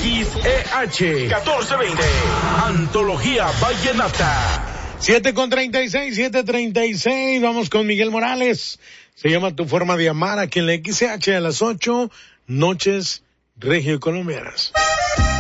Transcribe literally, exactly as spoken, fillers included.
X E H catorce veinte. Antología Vallenata. siete con treinta y seis, siete treinta y seis. Vamos con Miguel Morales. Se llama Tu Forma de Amar aquí en la X E H a las ocho. Noches regio colombianas.